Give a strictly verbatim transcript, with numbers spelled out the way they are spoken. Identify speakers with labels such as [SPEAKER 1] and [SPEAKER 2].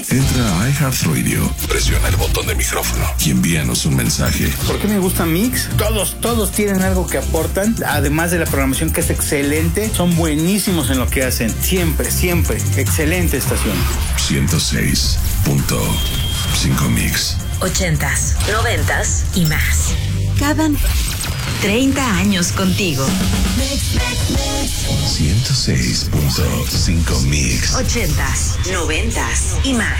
[SPEAKER 1] Entra a iHeartRadio, presiona el botón de micrófono y envíanos un mensaje.
[SPEAKER 2] ¿Por qué me gusta Mix? Todos, todos tienen algo que aportan, además de la programación que es excelente, son buenísimos en lo que hacen, siempre, siempre, excelente estación.
[SPEAKER 1] ciento seis punto cinco Mix.
[SPEAKER 3] Ochentas, noventas y más. Cada treinta años contigo.
[SPEAKER 1] ciento seis punto cinco Mix.
[SPEAKER 3] Ochentas, noventas y más.